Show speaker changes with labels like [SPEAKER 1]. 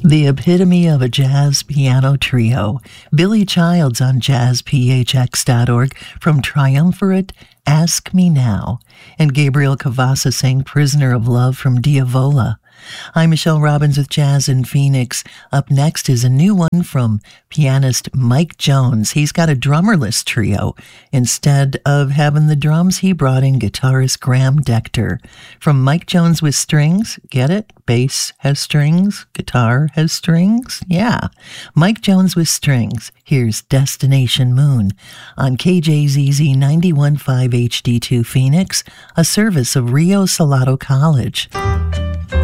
[SPEAKER 1] The epitome of a jazz piano trio. Billy Childs on jazzphx.org from Triumvirate, Ask Me Now. And Gabriel Cavassa sang Prisoner of Love from Diavola. I'm Michelle Robbins with Jazz in Phoenix. Up next is a new one from pianist Mike Jones. He's got a drummerless trio. Instead of having the drums, he brought in guitarist Graham Decter. From Mike Jones with strings, get it? Bass has strings, guitar has strings. Yeah, Mike Jones with strings. Here's Destination Moon on KJZZ 91.5 HD2 Phoenix, a service of Rio Salado College.